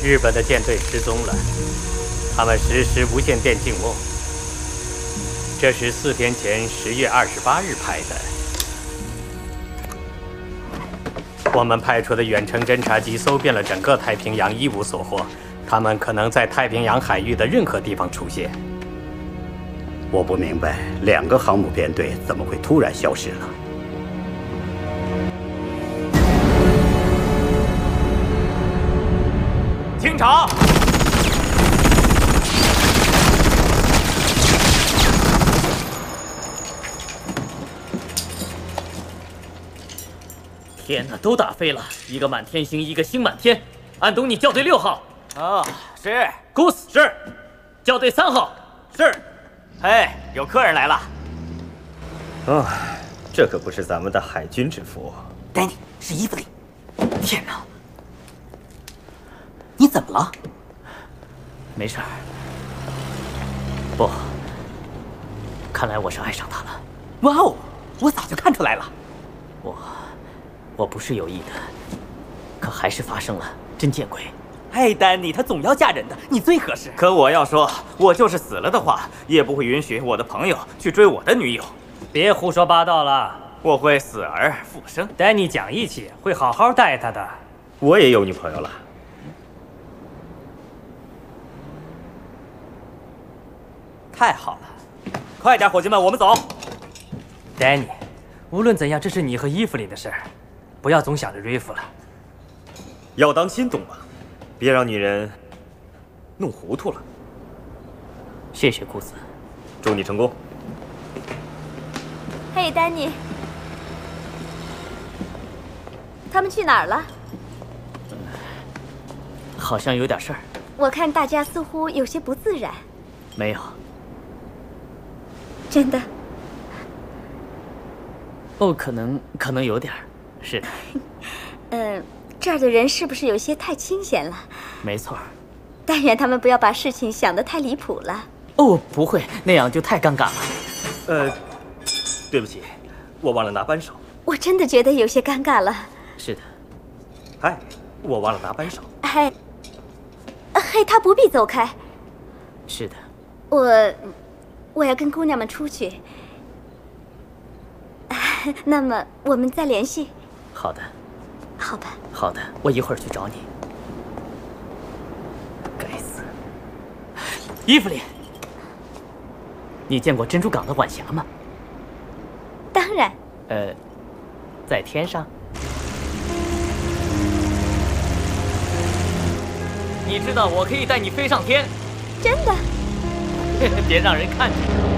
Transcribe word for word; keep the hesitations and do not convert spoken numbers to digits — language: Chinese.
日本的舰队失踪了，他们实施无线电静默。这是四天前十月二十八日拍的。我们派出的远程侦察机搜遍了整个太平洋，一无所获。他们可能在太平洋海域的任何地方出现。 我不明白，两个航母编队怎么会突然消失了？ 清场！ 天哪，都打飞了！一个满天星，一个星满天。安东尼，校对六号。 啊，是。 古斯是。校对三号是。嘿，有客人来了。 啊，这可不是咱们的海军之福。 丹尼，是伊芙琳。天哪！你怎么了？ 没事儿。不，看来我是爱上他了。 哇哦，我早就看出来了。 我，我不是有意的，可还是发生了，真见鬼！ 嘿，丹尼，她总要嫁人的，你最合适。 可我要说，我就是死了的话，也不会允许我的朋友去追我的女友。 别胡说八道了， 我会死而复生。 丹尼讲义气，会好好待她的。 我也有女朋友了。 太好了，快点，伙计们，我们走。 丹尼，无论怎样，这是你和伊芙琳的事儿，不要总想着瑞夫了。 要当心，懂吗？别让女人弄糊涂了。 谢谢库斯， 祝你成功。 嘿，丹尼，他们去哪儿了？ 好像有点事儿。 我看大家似乎有些不自然。 没有。 真的？ 哦，可能可能有点儿，是的。 嗯，这儿的人是不是有些太清闲了？ 没错。 但愿他们不要把事情想得太离谱了。 哦，不会，那样就太尴尬了。 呃，对不起，我忘了拿扳手。 我真的觉得有些尴尬了。 是的。 嗨，我忘了拿扳手。 嘿，嘿，他不必走开。 是的。 我。我要跟姑娘们出去，那么我们再联系。 好的。 好吧。 好的，我一会儿去找你。该死！伊芙琳，你见过珍珠港的晚霞吗？ 当然。 呃，在天上。你知道我可以带你飞上天。 真的？ 别让人看见。